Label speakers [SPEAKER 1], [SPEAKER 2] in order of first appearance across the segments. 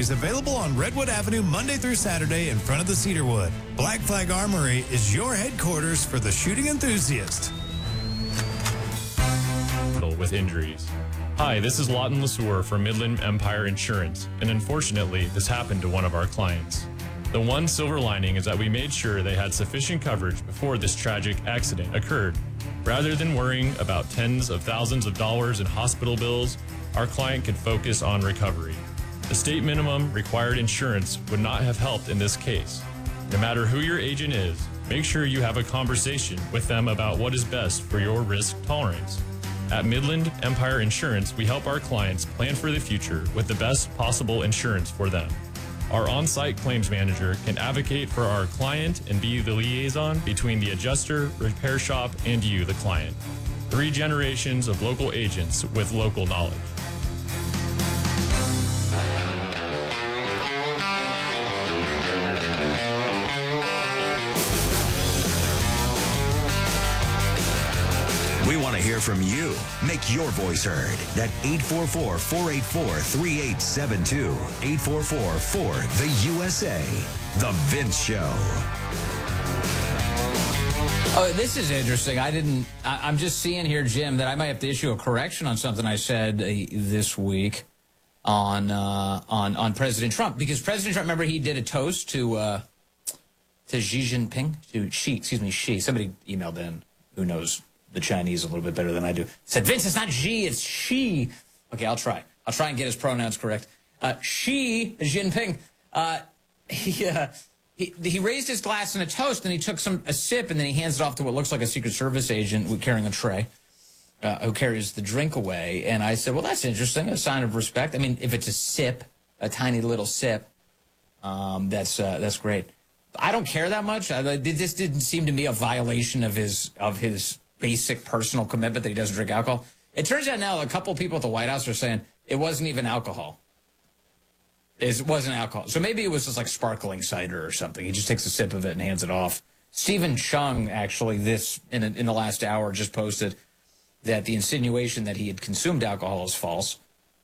[SPEAKER 1] is available on Redwood Avenue Monday through Saturday in front of the Cedarwood. Black Flag Armory is your headquarters for the shooting enthusiast.
[SPEAKER 2] With injuries. Hi, this is Lawton LeSueur from Midland Empire Insurance, and unfortunately, this happened to one of our clients. The one silver lining is that we made sure they had sufficient coverage before this tragic accident occurred. Rather than worrying about tens of thousands of dollars in hospital bills, our client could focus on recovery. The state minimum required insurance would not have helped in this case. No matter who your agent is, make sure you have a conversation with them about what is best for your risk tolerance. At Midland Empire Insurance, we help our clients plan for the future with the best possible insurance for them. Our on-site claims manager can advocate for our client and be the liaison between the adjuster, repair shop, and you, the client. 3 generations of local agents with local knowledge.
[SPEAKER 3] We want to hear from you. Make your voice heard at 844-484-3872. 844-4-THE-USA. The Vince Show.
[SPEAKER 4] Oh, this is interesting. I'm just seeing here, Jim, that I might have to issue a correction on something I said this week on President Trump. Because President Trump, remember, he did a toast to Xi Jinping? Xi. Somebody emailed in who knows the Chinese a little bit better than I do. Said, Vince, it's not Xi, it's Xi. Okay, I'll try. I'll try and get his pronouns correct. Xi Jinping, he raised his glass in a toast, and he took a sip, and then he hands it off to what looks like a Secret Service agent carrying a tray, who carries the drink away. And I said, well, that's interesting, a sign of respect. I mean, if it's a sip, a tiny little sip, that's great. I don't care that much. This didn't seem to me a violation of his basic personal commitment that he doesn't drink alcohol. It turns out now a couple of people at the White House are saying it wasn't even alcohol. It wasn't alcohol. So maybe it was just like sparkling cider or something. He just takes a sip of it and hands it off. Stephen Chung, actually, in the last hour, just posted that the insinuation that he had consumed alcohol is false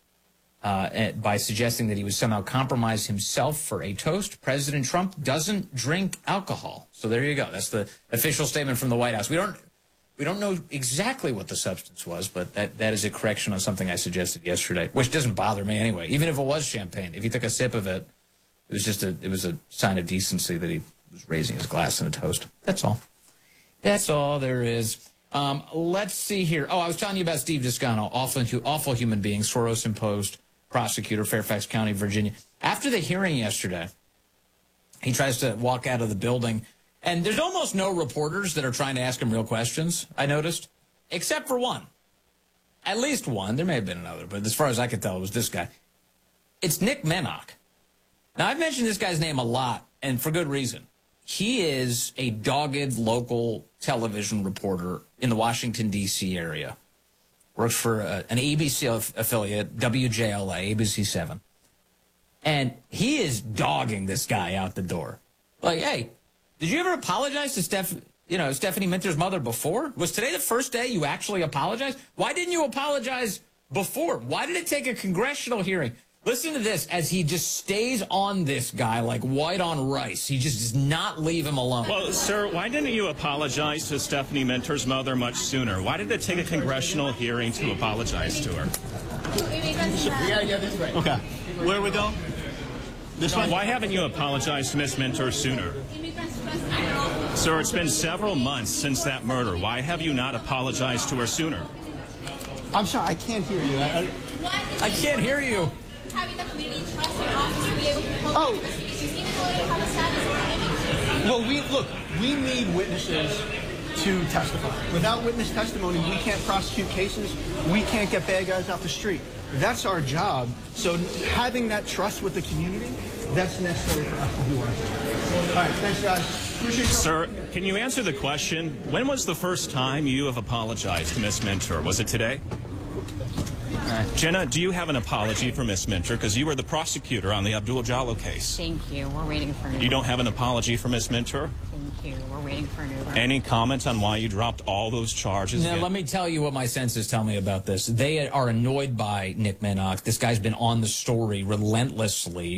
[SPEAKER 4] by suggesting that he would somehow compromise himself for a toast. President Trump doesn't drink alcohol. So there you go. That's the official statement from the White House. We don't know exactly what the substance was, but that is a correction on something I suggested yesterday, which doesn't bother me anyway. Even if it was champagne, if he took a sip of it, it was a sign of decency that he was raising his glass in a toast. That's all. That's all there is. Let's see here. Oh, I was telling you about Steve Descano, awful human being, Soros-imposed prosecutor, Fairfax County, Virginia. After the hearing yesterday, he tries to walk out of the building. And there's almost no reporters that are trying to ask him real questions, I noticed, except for one. At least one. There may have been another, but as far as I could tell, it was this guy. It's Nick Menoch. Now, I've mentioned this guy's name a lot, and for good reason. He is a dogged local television reporter in the Washington, D.C. area. Works for an ABC affiliate, WJLA, ABC 7. And he is dogging this guy out the door. Like, hey, did you ever apologize to Stephanie Minter's mother before? Was today the first day you actually apologized? Why didn't you apologize before? Why did it take a congressional hearing? Listen to this as he just stays on this guy like white on rice. He just does not leave him alone.
[SPEAKER 5] Well, sir, why didn't you apologize to Stephanie Minter's mother much sooner? Why did it take a congressional hearing to apologize to her?
[SPEAKER 6] Yeah, that's right.
[SPEAKER 5] Okay.
[SPEAKER 6] Where we go? This one?
[SPEAKER 5] Why haven't you apologized to Miss Minter sooner? Sir, it's been several months since that murder. Why have you not apologized to her sooner?
[SPEAKER 6] I'm sorry, I can't hear you.
[SPEAKER 4] I can't hear you.
[SPEAKER 7] Having the community trust your officer to be able to pull
[SPEAKER 6] Oh.
[SPEAKER 7] you seem to have a status.
[SPEAKER 6] Well, we need witnesses to testify. Without witness testimony, we can't prosecute cases. We can't get bad guys off the street. That's our job. So having that trust with the community, that's necessary for us to do our job. All right, thanks, guys. Appreciate you.
[SPEAKER 5] Sir, can you answer the question? When was the first time you have apologized to Miss Minter? Was it today? Jenna, do you have an apology for Miss Minter? Because you were the prosecutor on the Abdul Jallo case.
[SPEAKER 8] Thank you. We're waiting for an Uber.
[SPEAKER 5] You don't have an apology for Miss Minter?
[SPEAKER 8] Thank you. We're waiting for an Uber.
[SPEAKER 5] Any comments on why you dropped all those charges?
[SPEAKER 4] Now, let me tell you what my senses tell me about this. They are annoyed by Nick Menoch. This guy's been on the story relentlessly.